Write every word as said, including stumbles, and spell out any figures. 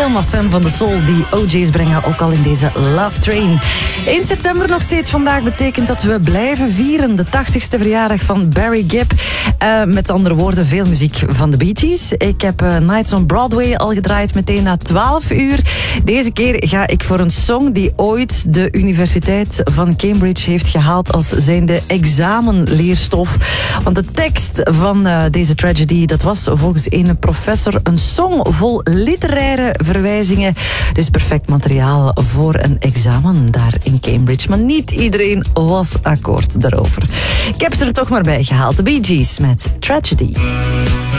helemaal fan van de soul die O J's brengen, ook al in deze Love Train. één september nog steeds vandaag betekent dat we blijven vieren. De tachtigste verjaardag van Barry Gibb. Uh, met andere woorden, veel muziek van de Bee Gees. Ik heb uh, Nights on Broadway al gedraaid meteen na twaalf uur. Deze keer ga ik voor een song die ooit de Universiteit van Cambridge heeft gehaald als zijnde examenleerstof. Want de tekst van uh, deze tragedy, dat was volgens een professor een song vol literaire verwijzingen. Dus perfect materiaal voor een examen daar in Cambridge. Maar niet iedereen was akkoord daarover. Ik heb ze er toch maar bij gehaald. De Bee Gees met Tragedy.